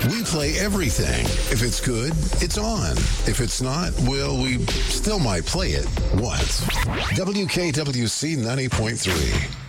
We play everything. If it's good, it's on. If it's not, well, we still might play it once. WKWC 90.3.